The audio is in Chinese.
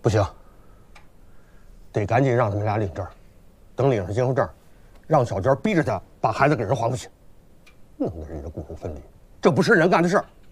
不行，得赶紧让他们俩领证，等领上结婚证，让小娟逼着他把孩子给人还回去。弄得人家骨肉分离，这不是人干的事儿。